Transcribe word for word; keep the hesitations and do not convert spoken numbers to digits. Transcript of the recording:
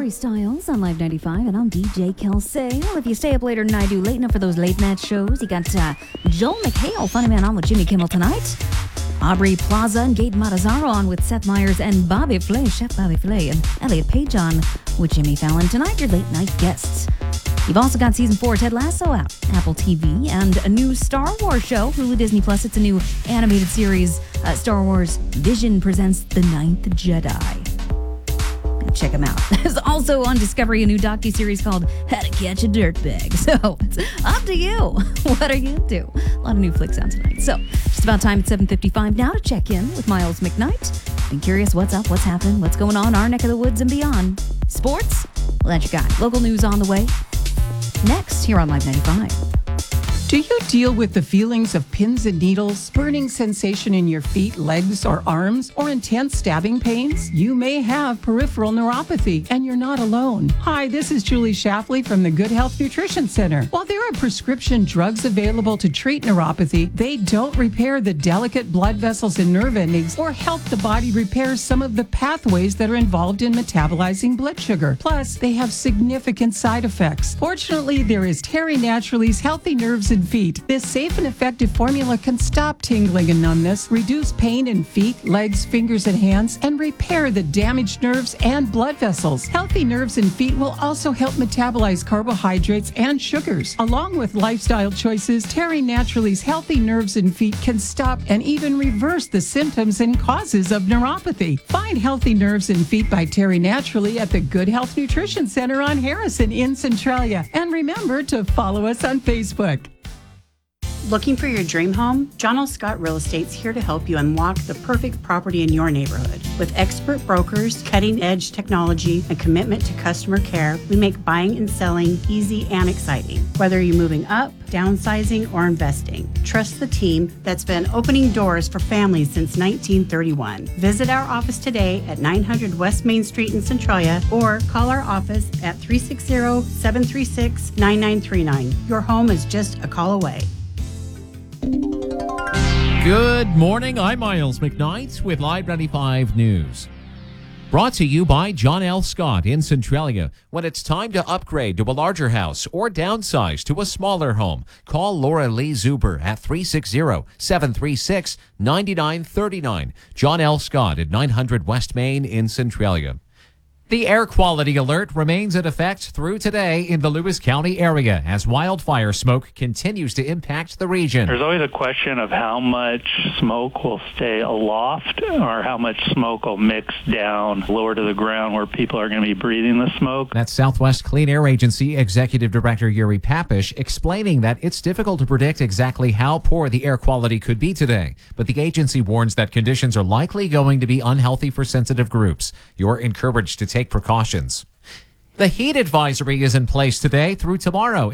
Harry Styles on Live ninety-five, and I'm D J Kelsey. Well, if you stay up later than I do, late enough for those late night shows, you got uh, Joel McHale, Funny Man, on with Jimmy Kimmel tonight. Aubrey Plaza and Gaten Matazzaro on with Seth Meyers and Bobby Flay, Chef Bobby Flay, and Elliot Page on with Jimmy Fallon tonight, your late night guests. You've also got season four of Ted Lasso out, Apple T V, and a new Star Wars show, Hulu Disney Plus. It's a new animated series, uh, Star Wars Vision presents The Ninth Jedi. Check them out. There's also on Discovery a new docu-series called How to Catch a Dirtbag. So it's up to you. What are you into? A lot of new flicks on tonight. So just about time at seven fifty-five now to check in with Miles McKnight. Been curious what's up, what's happening, what's going on, our neck of the woods and beyond. Sports? Well, that's your guy. Local news on the way. Next, here on Live ninety-five. Do you deal with the feelings of pins and needles, burning sensation in your feet, legs, or arms, or intense stabbing pains? You may have peripheral neuropathy, and you're not alone. Hi, this is Julie Shafley from the Good Health Nutrition Center. While there are prescription drugs available to treat neuropathy, they don't repair the delicate blood vessels and nerve endings or help the body repair some of the pathways that are involved in metabolizing blood sugar. Plus, they have significant side effects. Fortunately, there is Terry Naturally's Healthy Nerves and Feet. This safe and effective formula can stop tingling and numbness, reduce pain in feet, legs, fingers, and hands, and repair the damaged nerves and blood vessels. Healthy Nerves and Feet will also help metabolize carbohydrates and sugars. Along with lifestyle choices, Terry Naturally's Healthy Nerves and Feet can stop and even reverse the symptoms and causes of neuropathy. Find Healthy Nerves and Feet by Terry Naturally at the Good Health Nutrition Center on Harrison in Centralia. And remember to follow us on Facebook. Looking for your dream home? John L. Scott Real Estate's here to help you unlock the perfect property in your neighborhood. With expert brokers, cutting-edge technology, and commitment to customer care, we make buying and selling easy and exciting. Whether you're moving up, downsizing, or investing, trust the team that's been opening doors for families since nineteen thirty-one. Visit our office today at nine hundred West Main Street in Centralia or call our office at three six zero, seven three six, nine nine three nine. Your home is just a call away. Good morning. I'm Miles McKnight with Live ninety-five News. Brought to you by John L. Scott in Centralia. When it's time to upgrade to a larger house or downsize to a smaller home, call Laura Lee Zuber at three six zero, seven three six, nine nine three nine. John L. Scott at nine hundred West Main in Centralia. The air quality alert remains in effect through today in the Lewis County area as wildfire smoke continues to impact the region. There's always a question of how much smoke will stay aloft or how much smoke will mix down lower to the ground where people are going to be breathing the smoke. That's Southwest Clean Air Agency Executive Director Yuri Papish explaining that it's difficult to predict exactly how poor the air quality could be today, but the agency warns that conditions are likely going to be unhealthy for sensitive groups. You're encouraged to take precautions. The heat advisory is in place today through tomorrow.